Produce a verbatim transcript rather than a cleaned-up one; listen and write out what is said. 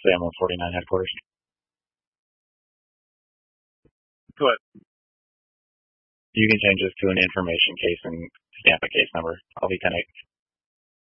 Sam one forty-nine headquarters. Go ahead. You can change this to an information case and stamp a case number. I'll be ten eight.